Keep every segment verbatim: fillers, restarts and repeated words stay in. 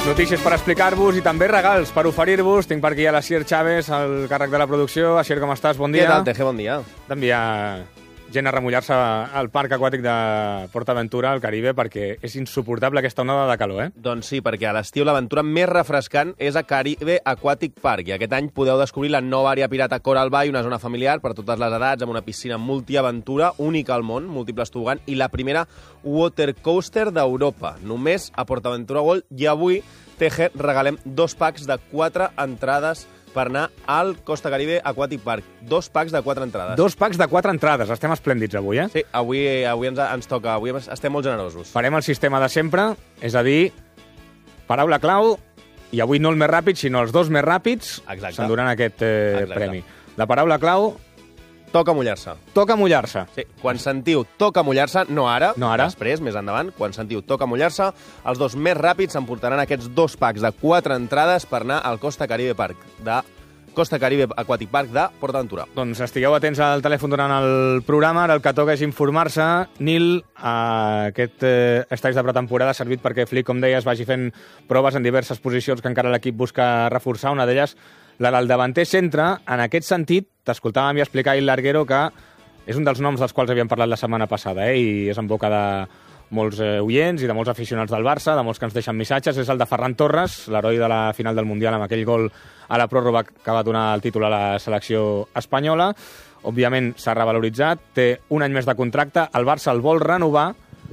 Notícies per explicar-vos i també regals per oferir-vos. Tinc per aquí a l'Asier Chávez, el càrrec de la producció. Asier, com estàs? Bon dia. Què tal, Teje? Bon dia. D'enviar gent a remullar-se al parc aquàtic de PortAventura, al Caribe, perquè és insuportable aquesta onada de calor, eh? Doncs sí, perquè a l'estiu l'aventura més refrescant és a Caribe Aquatic Park, i aquest any podeu descobrir la nova àrea pirata Coral Bay, una zona familiar per totes les edats, amb una piscina multiaventura única al món, múltiples tobogans, i la primera water coaster d'Europa, només a PortAventura World. I avui, Teje, regalem dos packs de quatre entrades per anar al Costa Caribe Aquatic Park. Dos packs de quatre entrades. Dos packs de quatre entrades. Estem esplèndids avui, eh? Sí, avui, avui ens, ens toca. Avui estem molt generosos. Farem el sistema de sempre, és a dir, paraula clau, i avui no el més ràpid, sinó els dos més ràpids s'enduran aquest eh, premi. La paraula clau... Toca mullar-se. Toca mullar-se. Sí, quan sentiu toca mullar-se, no ara, no ara, després, més endavant, quan sentiu toca mullar-se, els dos més ràpids s'emportaran aquests dos packs de quatre entrades per anar al Costa Caribe Park de Costa Caribe Aquatic Park de PortAventura. Doncs estigueu atents al telèfon durant el programa. Ara el que toca és informar-se. Nil, eh, aquest eh, estage de pretemporada ha servit perquè Flick, com deies, vagi fent proves en diverses posicions que encara l'equip busca reforçar. Una d'elles, la del davanter centre. En aquest sentit, t'escoltàvem i explicar a Il Larguero que és un dels noms dels quals havíem parlat la setmana passada, eh? I és en boca de molts eh, oients i de molts aficionats del Barça, de molts que ens deixen missatges. És el de Ferran Torres, l'heroi de la final del Mundial amb aquell gol a la pròrroga que va donar el títol a la selecció espanyola. Òbviament s'ha revaloritzat, té un any més de contracte, el Barça el vol renovar,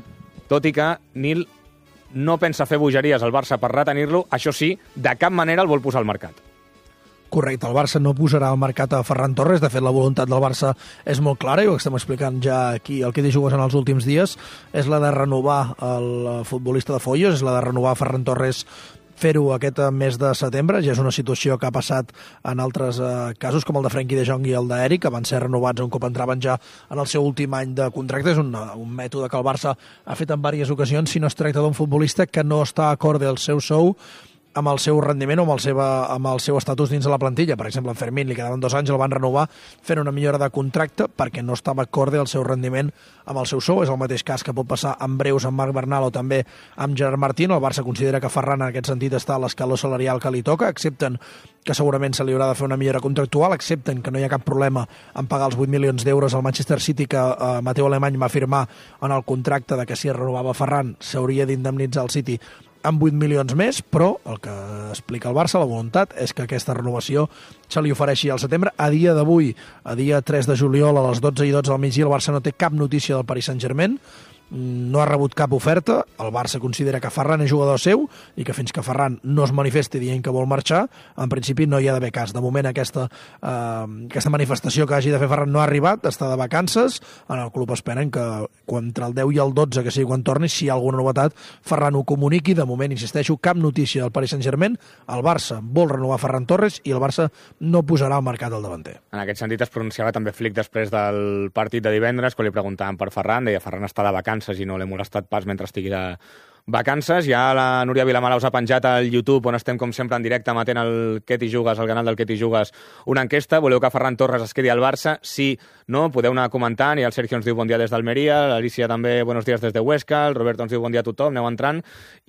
tot i que Nil no pensa fer bogeries al Barça per retenir-lo. Això sí, de cap manera el vol posar al mercat. Correcte, el Barça no posarà al mercat a Ferran Torres. De fet, la voluntat del Barça és molt clara, i ho estem explicant ja aquí, el que he jugat en els últims dies, és la de renovar el futbolista de Foyos, és la de renovar Ferran Torres, fer-ho aquest mes de setembre. Ja és una situació que ha passat en altres eh, casos, com el de Frenkie de Jong i el d'Eric, que van ser renovats un cop entraven ja en el seu últim any de contracte. És un, un mètode que el Barça ha fet en diverses ocasions si no es tracta d'un futbolista que no està acorde al seu sou amb el seu rendiment o amb el, seva, amb el seu estatus dins de la plantilla. Per exemple, en Fermín li quedaven dos anys, el van renovar fent una millora de contracte perquè no estava acorde al seu rendiment amb el seu sou. És el mateix cas que pot passar amb breus amb Marc Bernal o també amb Gerard Martín. El Barça considera que Ferran en aquest sentit està a l'escaló salarial que li toca, accepten que segurament se li haurà de fer una millora contractual, accepten que no hi ha cap problema en pagar els vuit milions d'euros al Manchester City que eh, Mateu Alemany va firmar en el contracte de que si es renovava Ferran s'hauria d'indemnitzar el City amb vuit milions més, però el que explica el Barça, la voluntat, és que aquesta renovació se li ofereixi al setembre. A dia d'avui, a dia tres de juliol, a les dotze i dotze del migdia, el Barça no té cap notícia del Paris Saint-Germain, no ha rebut cap oferta. El Barça considera que Ferran és jugador seu i que fins que Ferran no es manifesti dient que vol marxar, en principi no hi ha d'haver cas. De moment aquesta, eh, aquesta manifestació que hagi de fer Ferran no ha arribat, està de vacances. En el club esperen que entre el deu i el dotze, que sigui quan torni, si hi ha alguna novetat, Ferran ho comuniqui. De moment, insisteixo, cap notícia del Paris Saint-Germain. El Barça vol renovar Ferran Torres i el Barça no posarà al mercat el davanter. En aquest sentit es pronunciava també Flick després del partit de divendres, quan li preguntaven per Ferran, deia Ferran està de vacances i no l'he molestat pas mentre estigui de vacances. Ja la Núria Vilamala us ha penjat al YouTube, on estem com sempre en directe emetent el Què t'hi jugues, el canal del Què t'hi jugues, una enquesta. Voleu que Ferran Torres es quedi al Barça? Sí, no? Podeu anar comentant, i el Sergio ens diu bon dia des d'Almeria, l'Alicia també buenos días des de Huesca, el Roberto ens diu bon dia a tothom, aneu entrant,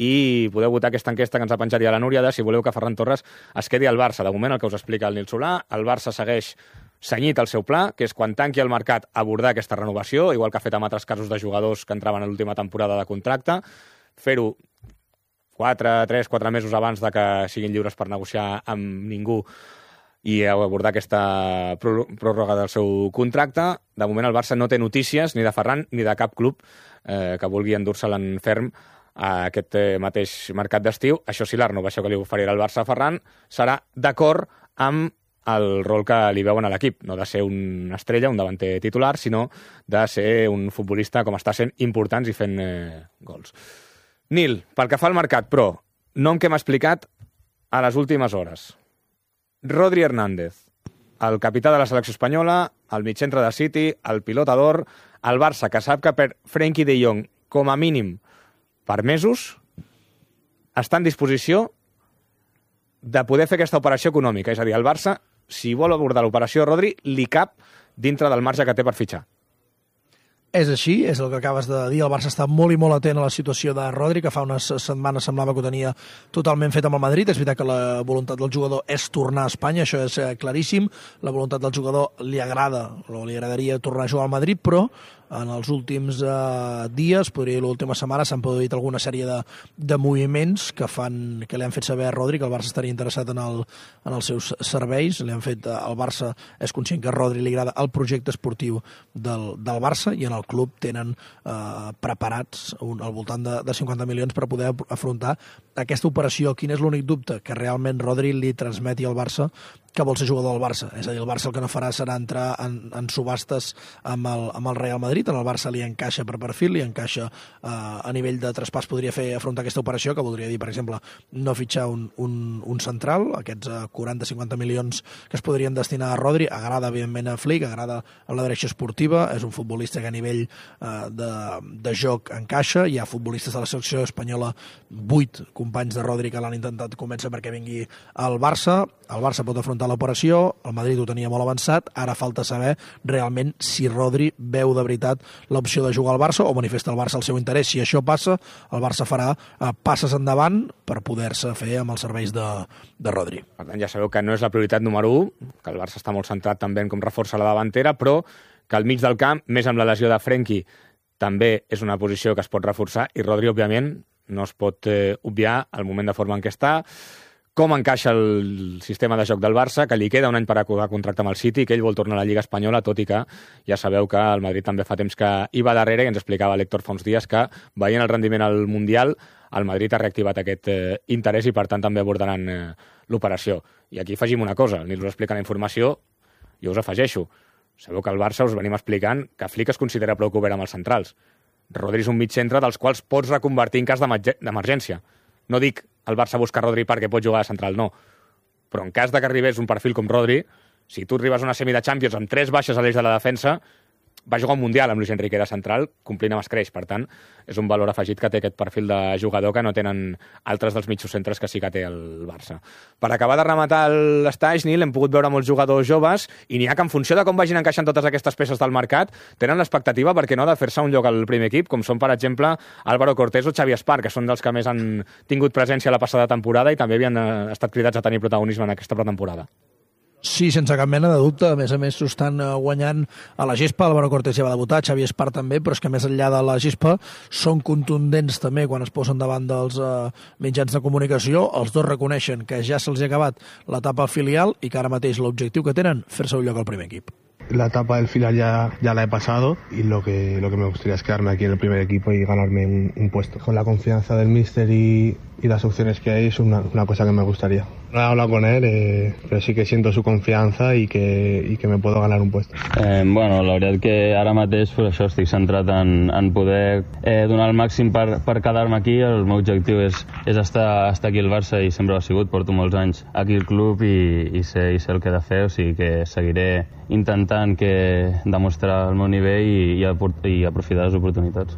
i podeu votar aquesta enquesta que ens ha penjat ja la Núria de si voleu que Ferran Torres es quedi al Barça. De moment, el que us explica el Nil Solà, el Barça segueix senyit el seu pla, que és quan tanqui el mercat abordar aquesta renovació, igual que ha fet amb altres casos de jugadors que entraven a l'última temporada de contracte, fer-ho quatre, tres, quatre mesos abans de que siguin lliures per negociar amb ningú i abordar aquesta pròrroga del seu contracte. De moment el Barça no té notícies ni de Ferran ni de cap club eh, que vulgui endur-se'l en ferm a aquest eh, mateix mercat d'estiu. Això sí, la renovació que li oferirà el Barça a Ferran serà d'acord amb el rol que li veuen a l'equip, no de ser una estrella, un davanter titular, sinó de ser un futbolista com està sent importants i fent eh, gols. Nil, pel que fa al mercat, però, nom que hem explicat a les últimes hores. Rodri Hernández, el capità de la selecció espanyola, el mitjentre de City, el pilota d'or, el Barça, que sap que per Frenkie de Jong, com a mínim per mesos, està en disposició de poder fer aquesta operació econòmica. És a dir, el Barça, si vol abordar l'operació Rodri, li cap dintre del marge que té per fitxar. És així, és el que acabes de dir. El Barça està molt i molt atent a la situació de Rodri, que fa unes setmanes semblava que ho tenia totalment fet amb el Madrid. És veritat que la voluntat del jugador és tornar a Espanya, això és claríssim. La voluntat del jugador li agrada, o li agradaria tornar a jugar al Madrid, però en els últims eh, dies, podria dir l'última setmana, s'han produït alguna sèrie de, de moviments que fan que li han fet saber a Rodri que el Barça estaria interessat en, el, en els seus serveis. Li han fet, eh, el Barça és conscient que a Rodri li agrada el projecte esportiu del, del Barça, i en el club tenen eh, preparats un, al voltant de, de cinquanta milions per poder afrontar aquesta operació. Quin és l'únic dubte? Que realment Rodri li transmeti al Barça que vol ser jugador del Barça. És a dir, el Barça el que no farà serà entrar en, en subhastes amb el, amb el Real Madrid. En el Barça li encaixa per perfil, li encaixa eh, a nivell de traspàs, podria fer afrontar aquesta operació, que voldria dir, per exemple, no fitxar un, un, un central. Aquests eh, quaranta a cinquanta milions que es podrien destinar a Rodri agrada, evidentment, a Flick, agrada a la direcció esportiva. És un futbolista que a nivell eh, de, de joc encaixa. Hi ha futbolistes de la selecció espanyola, vuit companys de Rodri, que l'han intentat convèncer perquè vingui al Barça. El Barça pot afrontar l'operació, el Madrid ho tenia molt avançat, ara falta saber realment si Rodri veu de veritat l'opció de jugar al Barça o manifesta al Barça el seu interès. Si això passa, el Barça farà eh, passes endavant per poder-se fer amb els serveis de, de Rodri. Per tant, ja sabeu que no és la prioritat número u, que el Barça està molt centrat també en com reforça la davantera, però que al mig del camp, més amb la lesió de Frenkie, també és una posició que es pot reforçar, i Rodri, òbviament, no es pot eh, obviar el moment de forma en què està, com encaixa el sistema de joc del Barça, que li queda un any per acabar contracte amb el City, que ell vol tornar a la Lliga Espanyola, tot i que ja sabeu que el Madrid també fa temps que hi va darrere, i ens explicava l'Héctor fa uns dies que, veient el rendiment al Mundial, el Madrid ha reactivat aquest eh, interès i, per tant, també abordaran eh, l'operació. I aquí afegim una cosa, ni us explica la informació, jo us afegeixo. Sabeu que al Barça us venim explicant que Flick es considera prou cobert amb els centrals. Rodri és un mig centre dels quals pots reconvertir en cas d'emergència. No dic el Barça busca Rodri perquè pot jugar a central, no. Però en cas de que arribés un perfil com Rodri, si tu arribes a una semi de Champions amb tres baixes a l'eix de la defensa, va jugar un Mundial amb Luis Enrique de central, complint amb escreix. Per tant, és un valor afegit que té aquest perfil de jugador que no tenen altres dels mitjos centres que sí que té el Barça. Per acabar de rematar l'estage, Nil, hem pogut veure molts jugadors joves, i n'hi ha que en funció de com vagin encaixant totes aquestes peces del mercat, tenen l'expectativa, perquè no, de fer-se un lloc al primer equip, com són, per exemple, Álvaro Cortés o Xavi Espar, que són dels que més han tingut presència la passada temporada i també havien estat cridats a tenir protagonisme en aquesta pretemporada. Sí, sense cap mena de dubte. A més a més, s'ho estan guanyant a la gespa. Álvaro Cortés ja va debutar, Xavi Espar també, però és que més enllà de la gespa són contundents també quan es posen davant dels eh, mitjans de comunicació. Els dos reconeixen que ja se'ls ha acabat l'etapa filial i que ara mateix l'objectiu que tenen, fer-se un lloc al primer equip. La etapa del filial ya, ya la he pasado, y lo que, lo que me gustaría es quedarme aquí en el primer equipo y ganarme un, un puesto. Con la confianza del míster y, y las opciones que hay, es una, una cosa que me gustaría. No he hablado con él, eh, però sí que siento su confiança i que, i que me puedo ganar un puesto. Eh, bueno, la veritat que ara mateix pues, això estic centrat en, en poder eh, donar el màxim per, per quedar-me aquí. El meu objectiu és, és estar, estar aquí al Barça, i sempre ho ha sigut. Porto molts anys aquí al club i, i, sé, i sé el que he de fer, o sigui que seguiré intentant que demostrar el meu nivell i, i, i aprofitar les oportunitats.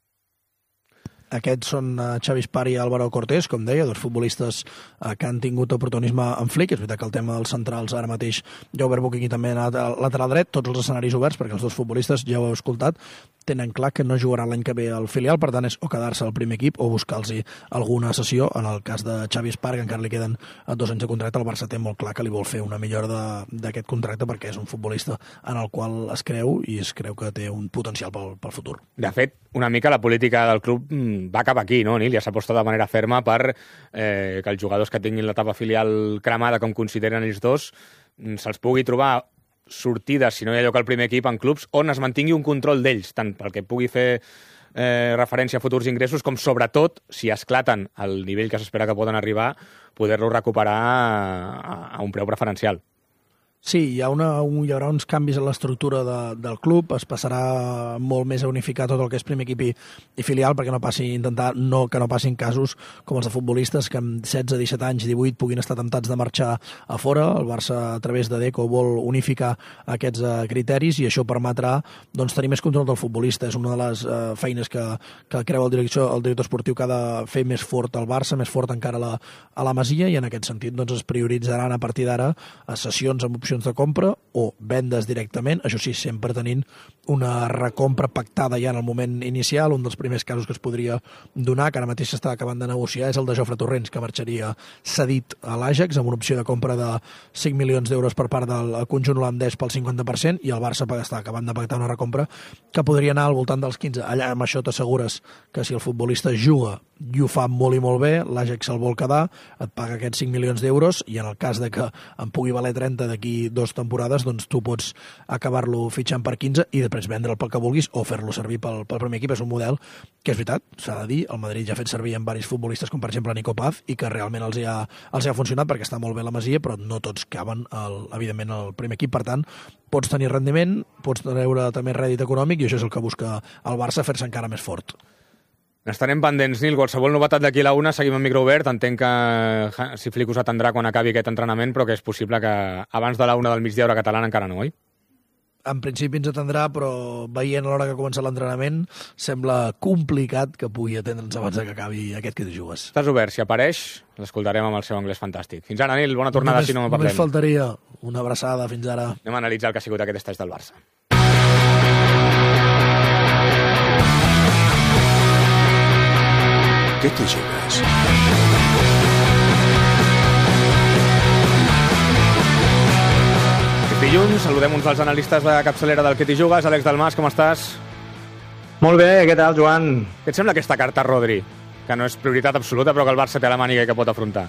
Aquests són Xavi Espar i Álvaro Cortés, com deia, dos futbolistes que han tingut oportunisme en Flick. És veritat que el tema dels centrals ara mateix, ja ho veurem aquí també a lateral dret, tots els escenaris oberts, perquè els dos futbolistes, ja ho heu escoltat, tenen clar que no jugaran l'any que ve al filial, per tant és o quedar-se al primer equip o buscar-los alguna sessió. En el cas de Xavi Espar, que encara li queden dos anys de contracte, el Barça té molt clar que li vol fer una millora d'aquest contracte, perquè és un futbolista en el qual es creu i es creu que té un potencial pel, pel futur. De fet, una mica la política del club va cap aquí, no, Nil? Ja s'aposta de manera ferma per eh, que els jugadors que tinguin l'etapa filial cremada, com consideren ells dos, se'ls pugui trobar sortides, si no hi ha lloc al primer equip, en clubs on es mantingui un control d'ells, tant pel que pugui fer eh, referència a futurs ingressos, com sobretot, si esclaten al nivell que s'espera que poden arribar, poder-lo recuperar a, a un preu preferencial. Sí, hi, ha una, un, hi haurà uns canvis en l'estructura de, del club, es passarà molt més a unificar tot el que és primer equip i, i filial, perquè no passi, intentar no, que no passin casos com els de futbolistes que amb setze, disset anys, divuit puguin estar temptats de marxar a fora. El Barça, a través de Deco, vol unificar aquests uh, criteris, i això permetrà doncs, tenir més control del futbolista. És una de les uh, feines que, que creu el director, el director esportiu, que ha de fer més fort el Barça, més fort encara a la, a la Masia, i en aquest sentit doncs, es prioritzaran a partir d'ara a sessions amb opció opcions de compra o vendes directament, això sí, sempre tenint una recompra pactada ja en el moment inicial. Un dels primers casos que es podria donar, que ara mateix s'està acabant de negociar, és el de Jofre Torrents, que marxaria cedit a l'Ajax amb una opció de compra de cinc milions d'euros per part del conjunt holandès pel cinquanta per cent, i el Barça està acabant de pactar una recompra que podria anar al voltant dels quinze. Allà amb això t'assegures que si el futbolista juga i ho fa molt i molt bé, l'Ajax se'l vol quedar, et paga aquests cinc milions d'euros, i en el cas de que en pugui valer trenta d'aquí dues temporades, doncs tu pots acabar-lo fitxant per quinze i després vendre'l pel que vulguis o fer-lo servir pel, pel primer equip. És un model que és veritat, s'ha de dir, el Madrid ja ha fet servir amb diversos futbolistes, com per exemple Nico Paz, i que realment els hi ha, els hi ha funcionat perquè està molt bé la Masia, però no tots caben, el, evidentment, al primer equip. Per tant, pots tenir rendiment, pots treure també rèdit econòmic, i això és el que busca el Barça, fer-se encara més fort. Estarem pendents, Nil. Qualsevol novetat d'aquí a la una, seguim amb micro obert. Entenc que si Flick us atendrà quan acabi aquest entrenament, però que és possible que abans de la una del migdia hora catalana encara no, oi? En principi ens atendrà, però veient l'hora que comença l'entrenament, sembla complicat que pugui atendre'ns abans que acabi aquest que tu jugues. Estàs obert. Si apareix, l'escoltarem amb el seu anglès fantàstic. Fins ara, Nil. Bona tornada, només, si no me parlem. Només faltaria una abraçada. Fins ara. Anem a analitzar el que ha sigut aquest estatge del Barça. ¿Qué te llevas? Aquest dilluns saludem uns dels analistes de capçalera del Que t'hi jugues. Àlex Dalmas, com estàs? Molt bé, què tal, Joan? Què et sembla aquesta carta Rodri? Que no és prioritat absoluta, però que el Barça té a la màniga i que pot afrontar.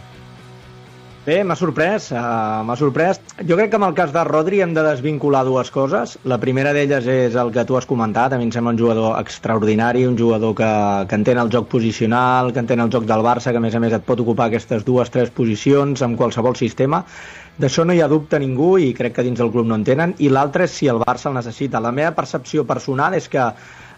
Bé, m'ha sorprès, uh, m'ha sorprès. Jo crec que en el cas de Rodri hem de desvincular dues coses. La primera d'elles és el que tu has comentat. A mi em sembla un jugador extraordinari, un jugador que, que entén el joc posicional, que entén el joc del Barça, que a més a més et pot ocupar aquestes dues, tres posicions amb qualsevol sistema. D'això no hi ha dubte ningú i crec que dins del club no en tenen. I l'altre és si el Barça el necessita. La meva percepció personal és que,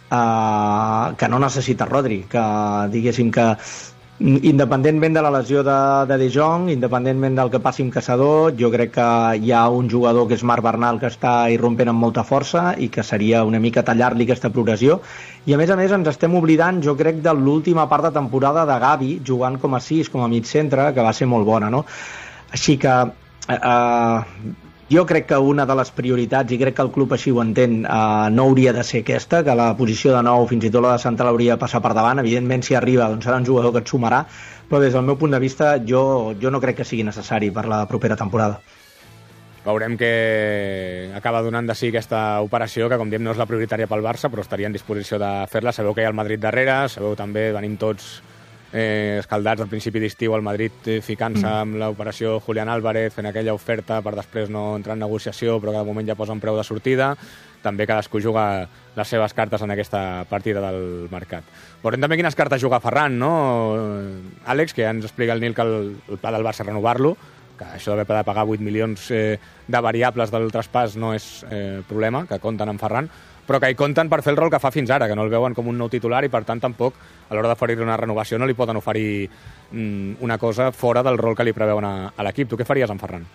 uh, que no necessita Rodri, que diguéssim que independentment de la lesió de, de De Jong, independentment del que passi amb Caçador, jo crec que hi ha un jugador que és Marc Bernal que està irrompent amb molta força i que seria una mica tallar-li aquesta progressió. I a més a més ens estem oblidant, jo crec, de l'última part de temporada de Gavi jugant com a sis, com a mig centre, que va ser molt bona, no? Així que eh, jo crec que una de les prioritats, i crec que el club així ho entén, eh, no hauria de ser aquesta, que la posició de nou, fins i tot la de central, hauria de passar per davant. Evidentment, si arriba, doncs serà un jugador que et sumarà, però des del meu punt de vista jo, jo no crec que sigui necessari per la propera temporada. Veurem que acaba donant de sí aquesta operació, que com diem no és la prioritària pel Barça, però estaria en disposició de fer-la. Sabeu que hi ha el Madrid darrere, sabeu també, venim tots eh, escaldats al principi d'estiu al Madrid eh, ficant-se mm. amb l'operació Julián Álvarez, fent aquella oferta per després no entrar en negociació, però que de moment ja posa un preu de sortida. També cadascú juga les seves cartes en aquesta partida del mercat. Veurem també quines cartes juga Ferran, no? Àlex, que ja ens explica el Nil que el, el pla del Barça és renovar-lo, que això d'haver de pagar vuit milions eh, de variables del traspàs no és eh, problema, que compten amb Ferran, però que hi compten per fer el rol que fa fins ara, que no el veuen com un nou titular i per tant tampoc a l'hora d'oferir una renovació no li poden oferir mm, una cosa fora del rol que li preveuen a, a l'equip. Tu què faries amb Ferran?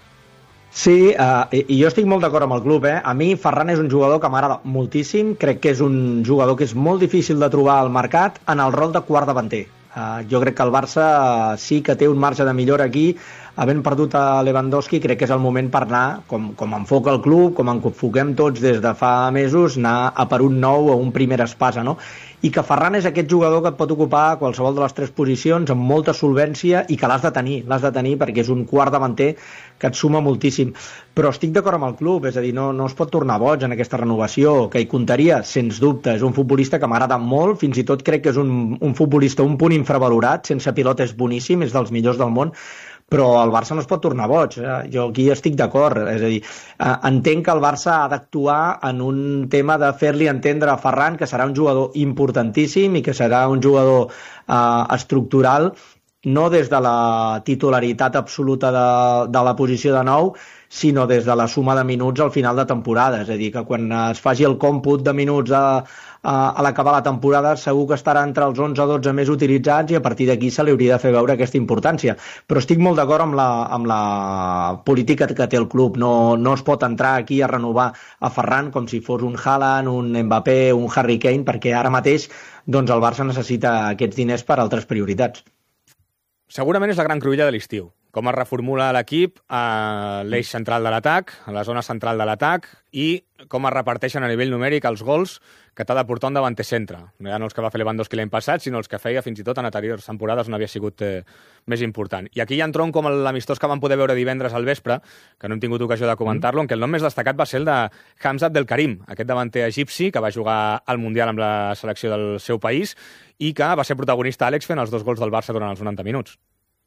Sí, uh, i, i jo estic molt d'acord amb el club. Eh? A mi Ferran és un jugador que m'agrada moltíssim, crec que és un jugador que és molt difícil de trobar al mercat en el rol de quart davanter. Uh, jo crec que el Barça uh, sí que té un marge de millora aquí, havent perdut a Lewandowski, crec que és el moment per anar, com, com enfoca el club, com enfoquem tots des de fa mesos, anar a per un nou o un primer espasa, no? I que Ferran és aquest jugador que et pot ocupar qualsevol de les tres posicions amb molta solvència i que l'has de tenir, l'has de tenir perquè és un quart davanter que et suma moltíssim. Però estic d'acord amb el club, és a dir, no, no es pot tornar boig en aquesta renovació, que hi comptaria, sens dubte, és un futbolista que m'agrada molt, fins i tot crec que és un, un futbolista un punt infravalorat, sense pilota és boníssim, és dels millors del món, però el Barça no es pot tornar boig. Jo aquí estic d'acord, és a dir, entenc que el Barça ha d'actuar en un tema de fer-li entendre a Ferran que serà un jugador importantíssim i que serà un jugador eh, estructural, no des de la titularitat absoluta de, de la posició de nou, sinó des de la suma de minuts al final de temporada. És a dir, que quan es faci el còmput de minuts a, a, a l'acabar la temporada segur que estarà entre els onze o dotze més utilitzats i a partir d'aquí se li hauria de fer veure aquesta importància. Però estic molt d'acord amb la, amb la política que té el club. No, no es pot entrar aquí a renovar a Ferran com si fos un Haaland, un Mbappé, un Harry Kane, perquè ara mateix doncs, el Barça necessita aquests diners per altres prioritats. Segurament és la gran cruïlla de l'estiu. com es reformula l'equip a l'eix central de l'atac, a la zona central de l'atac, i com es reparteixen a nivell numèric els gols que t'ha de portar un davanter centre. No eren els que va fer Lewandowski l'any passat, sinó els que feia fins i tot en anteriors temporades on havia sigut eh, més important. I aquí hi ha un tronc com l'amistós que vam poder veure divendres al vespre, que no hem tingut ocasió de comentar-lo, en què el nom més destacat va ser el de Hamza Abdelkarim, aquest davanter egipci que va jugar al Mundial amb la selecció del seu país i que va ser protagonista, Àlex, fent els dos gols del Barça durant els noranta minuts.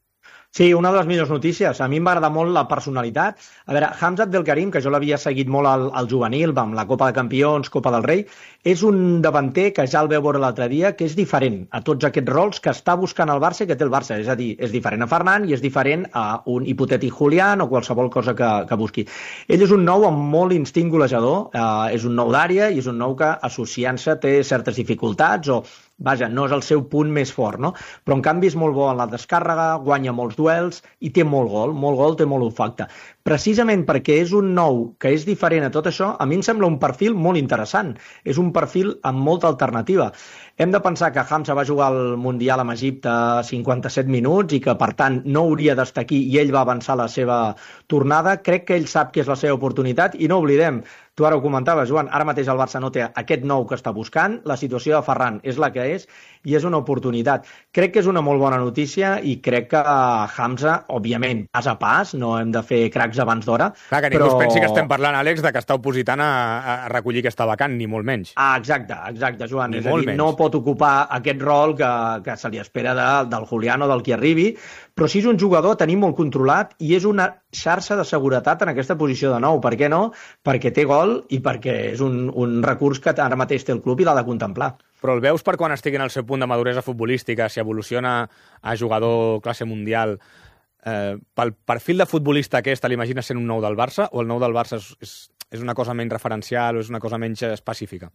Sí, una de les millors notícies. A mi em va agradar molt la personalitat. A veure, Hamza Abdelkarim, que jo l'havia seguit molt al, al juvenil, amb la Copa de Campions, Copa del Rei, és un davanter que ja el veu veure l'altre dia, que és diferent a tots aquests rols que està buscant el Barça i que té el Barça. És a dir, és diferent a Ferran i és diferent a un hipotètic Julián o qualsevol cosa que, que busqui. Ell és un nou amb molt instint golejador, eh, és un nou d'àrea i és un nou que, associant-se, té certes dificultats o vaja, no és el seu punt més fort, no? Però en canvi és molt bo en la descàrrega, guanya molts duels i té molt gol, molt gol, té molt olfacte. Precisament perquè és un nou que és diferent a tot això, a mi em sembla un perfil molt interessant. És un perfil amb molta alternativa. Hem de pensar que Hamza va jugar al Mundial amb Egipte cinquanta-set minuts i que, per tant, no hauria d'estar aquí i ell va avançar la seva tornada. Crec que ell sap que és la seva oportunitat i no oblidem, tu ara ho comentaves, Joan, ara mateix el Barça no té aquest nou que està buscant, la situació de Ferran és la que és i és una oportunitat. Crec que és una molt bona notícia i crec que Hamza, òbviament, pas a pas, no hem de fer cracs abans d'hora. Clar, que ningú però... es pensi que estem parlant, Àlex, de que està opositant a, a recollir aquesta vacant, ni molt menys. Ah, exacte, exacte, Joan. Ni és a dir, no pot ocupar aquest rol que, que se li espera de, del Julián o del qui arribi, però sí és un jugador a tenir molt controlat i és una xarxa de seguretat en aquesta posició de nou. Per què no? Perquè té gol i perquè és un, un recurs que ara mateix té el club i l'ha de contemplar. Però el veus per quan estigui en el seu punt de maduresa futbolística, si evoluciona a jugador classe mundial, eh, pel perfil de futbolista aquest, l'imagines sent un nou del Barça, o el nou del Barça és, és, és una cosa menys referencial o és una cosa menys específica?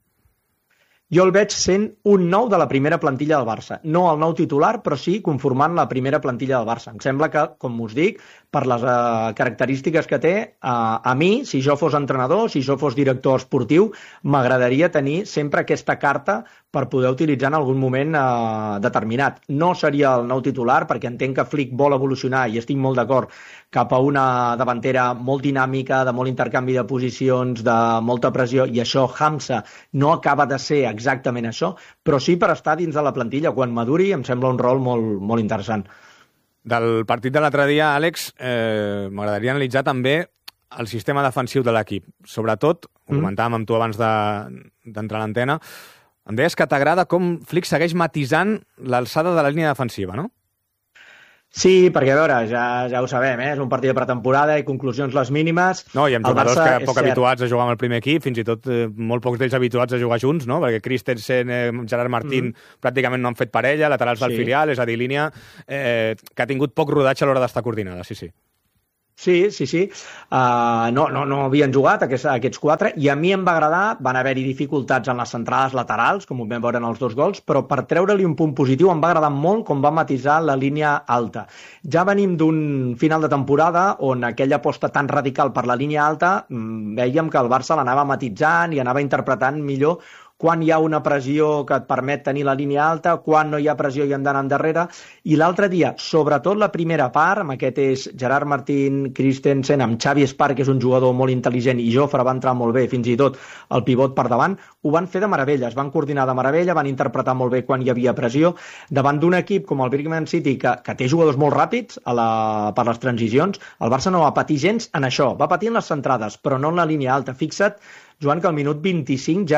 Jo el veig sent un nou de la primera plantilla del Barça. No el nou titular, però sí conformant la primera plantilla del Barça. Em sembla que, com us dic, per les uh, característiques que té, uh, a mi, si jo fos entrenador, si jo fos director esportiu, m'agradaria tenir sempre aquesta carta per poder utilitzar en algun moment uh, determinat. No seria el nou titular, perquè entenc que Flick vol evolucionar, i estic molt d'acord, cap a una davantera molt dinàmica, de molt intercanvi de posicions, de molta pressió, i això Hamza no acaba de ser exactament això, però sí per estar dins de la plantilla. Quan maduri em sembla un rol molt, molt interessant. Del partit de l'altre dia, Àlex, eh, m'agradaria analitzar també el sistema defensiu de l'equip. Sobretot, ho mm. comentàvem amb tu abans d'entrar a l'antena, em deies que t'agrada com Flick segueix matisant l'alçada de la línia defensiva, no? Sí, perquè, a veure, ja, ja ho sabem, eh? És un partit de pretemporada i conclusions les mínimes. No, i amb jugadors Barça, que poc habituats a jugar amb el primer equip, fins i tot eh, molt pocs d'ells habituats a jugar junts, no? Perquè Christensen, eh, Gerard Martín mm. pràcticament no han fet parella, laterals del sí. filial, és a dir, línia eh, que ha tingut poc rodatge a l'hora d'estar coordinada, sí, sí. Sí, sí, sí. Uh, no, no, no havien jugat aquests, aquests quatre i a mi em va agradar. Van haver-hi dificultats en les centrades laterals, com ho vam veure en els dos gols, però per treure-li un punt positiu em va agradar molt com va matisar la línia alta. Ja venim d'un final de temporada on aquella aposta tan radical per la línia alta veiem que el Barça l'anava matitzant i anava interpretant millor quan hi ha una pressió que et permet tenir la línia alta, quan no hi ha pressió i hem d'anar endarrere. I l'altre dia, sobretot la primera part, amb aquest és Gerard Martín, Christensen, amb Xavi Espark, que és un jugador molt intel·ligent, i Jofre va entrar molt bé, fins i tot el pivot per davant, ho van fer de meravella, es van coordinar de meravella, van interpretar molt bé quan hi havia pressió, davant d'un equip com el Birmingham City, que, que té jugadors molt ràpids a la, per les transicions. El Barça no va patir gens en això, va patir en les centrades, però no en la línia alta. Fixa't, Joan, que al minut vint-i-cinc ja